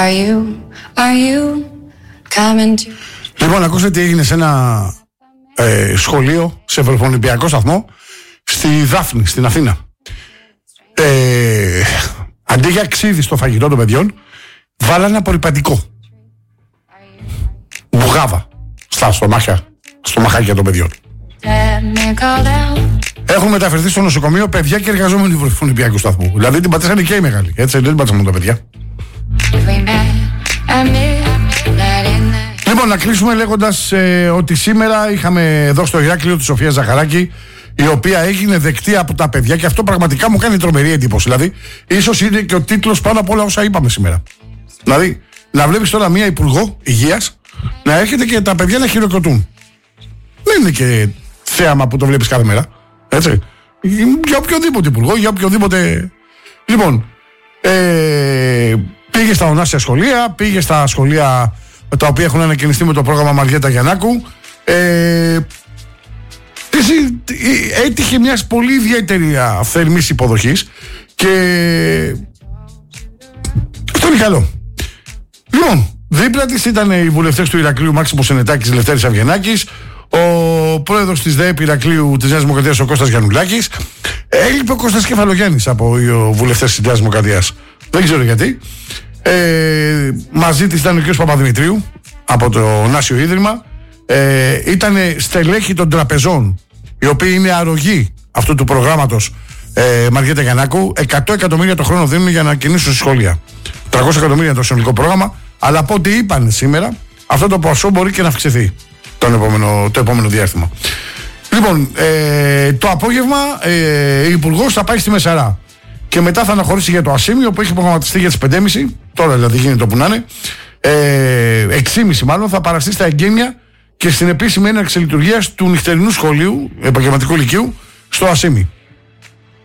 Λοιπόν, ακούσατε τι έγινε σε ένα σχολείο, σε Ολυμπιακό σταθμό, στη Δάφνη, στην Αθήνα. Αντί για ξύδι στο φαγητό των παιδιών, βάλανε απορρυπαντικό. Μπουγάβα στα στομαχάκια των παιδιών. Έχουν μεταφερθεί στο νοσοκομείο παιδιά και εργαζόμενοι του Ολυμπιακού σταθμού. Δηλαδή την πατήσανε και οι μεγάλοι. Έτσι, δεν την πατήσανε μόνο τα παιδιά. Λοιπόν, να κλείσουμε λέγοντας ότι σήμερα είχαμε εδώ στο Ηράκλειο τη Σοφία Ζαχαράκη, η οποία έγινε δεκτή από τα παιδιά και αυτό πραγματικά μου κάνει τρομερή εντύπωση. Δηλαδή, ίσως είναι και ο τίτλος πάνω από όλα όσα είπαμε σήμερα. Δηλαδή, να βλέπεις τώρα μία υπουργό υγείας να έρχεται και τα παιδιά να χειροκροτούν. Δεν είναι και θέαμα που το βλέπεις κάθε μέρα. Έτσι. Για οποιοδήποτε υπουργό, για οποιοδήποτε. Λοιπόν, πήγε στα ονάσια σχολεία, πήγε στα σχολεία τα οποία έχουν ανακοινιστεί με το πρόγραμμα Μαριέτα Γιαννάκου. Έτυχε μιας πολύ ιδιαίτερη θερμής υποδοχής και αυτό είναι καλό. Λοιπόν, δίπλα της ήταν οι βουλευτές του Ηρακλείου Μάξιμος Σενετάκης, Λευτέρης Αυγενάκης, ο πρόεδρος της ΔΕΕΠ Ηρακλείου της Νέας Δημοκρατίας, ο Κώστας Γιαννουλάκης. Έλειπε ο Κώστας Κεφαλογιάννης από οι βουλευτές της Νέας Δημοκρατίας. Δεν ξέρω γιατί. Μαζί της ήταν ο κ. Παπαδημητρίου από το Νάσιο Ίδρυμα. Ήταν στελέχη των τραπεζών, οι οποίοι είναι αρρωγοί αυτού του προγράμματος Μαριέτα Γιαννάκου. 100 εκατομμύρια το χρόνο δίνουν για να κινήσουν στη σχολεία. 300 εκατομμύρια το συνολικό πρόγραμμα. Αλλά από ό,τι είπαν σήμερα, αυτό το ποσό μπορεί και να αυξηθεί το επόμενο διάστημα. Λοιπόν, το απόγευμα η Υπουργός θα πάει στη Μεσαρά και μετά θα αναχωρήσει για το Ασίμιο που έχει προγραμματιστεί για τις 5.30. Τώρα δηλαδή γίνεται όπου να είναι. 6.30 μάλλον θα παραστεί στα εγγένεια και στην επίσημη έναρξη λειτουργίας του νυχτερινού σχολείου επαγγελματικού λυκείου στο Ασίμι.